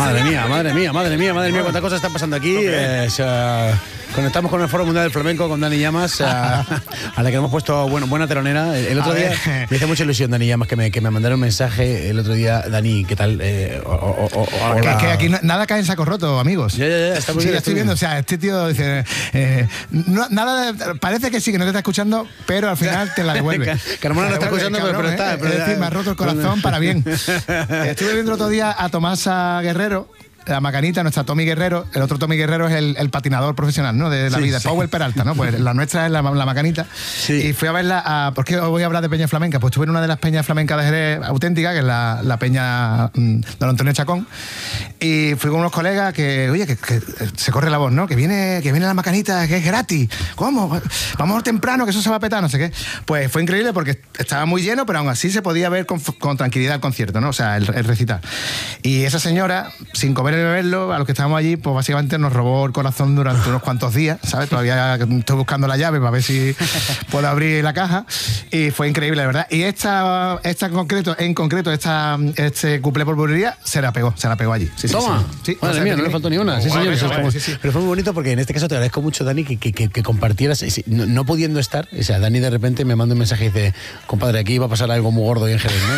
Madre mía, cuántas cosas están pasando aquí. Conectamos con el Foro Mundial del Flamenco con Dani Llamas, a la que hemos puesto buena telonera. El otro día me hizo mucha ilusión Dani Llamas que me mandaron un mensaje el otro día. Dani, ¿qué tal? Que aquí nada cae en saco roto, amigos. Ya, está muy bien. Ya estoy viendo, o sea, este tío dice parece que sí, que no te está escuchando, pero al final te la devuelve. Carmona no está escuchando, pero está. Es decir, me ha roto el corazón para bien. Estuve viendo el otro día a Tomasa Guerrero, la Macanita, nuestra Tommy Guerrero. El otro Tommy Guerrero es el patinador profesional, ¿no? De la vida, sí. Powell Peralta, ¿no? Pues la nuestra es la Macanita. Sí. Y fui a verla ¿por qué os voy a hablar de peña flamenca? Pues estuve en una de las peñas flamencas de Jerez auténtica, que es la peña Don Antonio Chacón. Y fui con unos colegas que se corre la voz, ¿no? Que viene la Macanita, que es gratis. ¿Cómo? Vamos temprano, que eso se va a petar, no sé qué. Pues fue increíble porque estaba muy lleno, pero aún así se podía ver con tranquilidad el concierto, ¿no? O sea, el recital. Y esa señora, sin comer ni beberlo, a los que estábamos allí, pues básicamente nos robó el corazón durante unos cuantos días, ¿sabes? Todavía estoy buscando la llave para ver si puedo abrir la caja. Y fue increíble, la verdad. Y esta en concreto, este cuplé por bulería, se la pegó allí. Sí, Toma. Sí. Madre mía, no le faltó ni una. Sí, señor. Sí. Pero fue muy bonito porque en este caso te agradezco mucho, Dani, que compartieras, no pudiendo estar. O sea, Dani de repente me manda un mensaje y dice: compadre, aquí va a pasar algo muy gordo y en Jerez, ¿no?